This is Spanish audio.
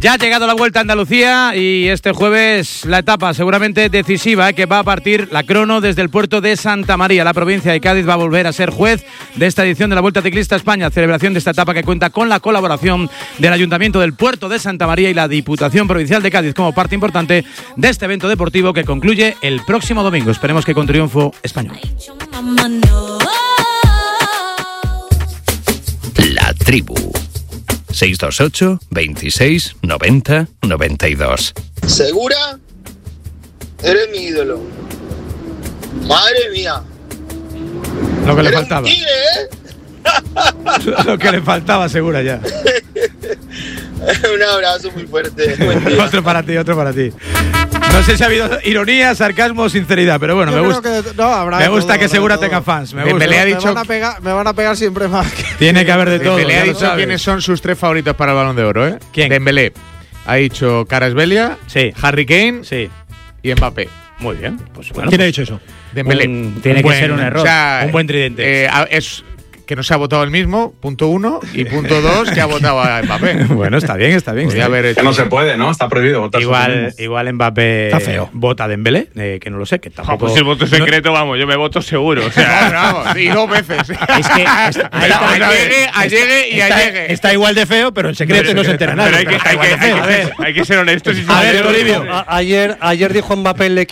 Ya ha llegado la Vuelta a Andalucía y este jueves la etapa seguramente decisiva que va a partir la crono desde el puerto de Santa María. La provincia de Cádiz va a volver a ser juez de esta edición de la Vuelta Ciclista a España. Celebración de esta etapa que cuenta con la colaboración del Ayuntamiento del Puerto de Santa María y la Diputación Provincial de Cádiz como parte importante de este evento deportivo que concluye el próximo domingo. Esperemos que con triunfo español. La Tribu 628 26 90 92. ¿Segura? Eres mi ídolo. Madre mía. Lo que le Eres faltaba. un tigre, ¿eh? Lo que le faltaba, Segura, ya. Un abrazo muy fuerte. Otro para ti. No sé si ha habido ironía, sarcasmo o sinceridad, pero bueno, me gusta que Segura tenga fans. Dembélé ha dicho me van a pegar siempre más. Tiene que haber de todo. Dembélé ha ya lo dicho sabes. quiénes son sus 3 favoritos para el Balón de Oro, ¿eh? ¿Quién? Dembélé. Ha dicho Kvaratskhelia, Sí. Harry Kane Sí, y Mbappé. muy bien. Pues bueno. ¿Quién ha dicho eso? Dembélé. Tiene que ser un error. Un buen tridente. Es que no se ha votado el mismo, punto 1, y punto 2, que ha votado a Mbappé. Bueno, está bien. Podría haber hecho. Que no se puede, ¿no? Está prohibido votar. Igual Mbappé Está feo. vota Dembélé, que no lo sé, que tampoco. Pues el voto secreto, vamos, yo me voto seguro. O sea, Vamos, y 2 veces. Es que Allegue. Está igual de feo, pero en secreto no se entera pero nadie. hay que ser honestos y A ver, Olivio. Ayer dijo Mbappé